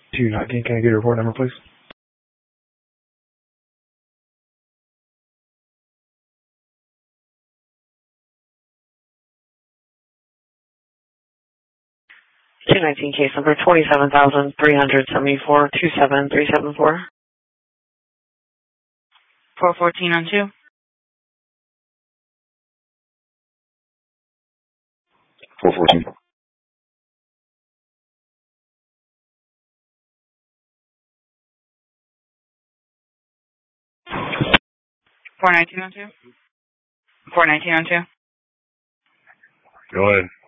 219, can I get your report number, please? (219) case number 27,374 27374. 414 on 2. 414. 419 on 2. 419 on 2. Go ahead.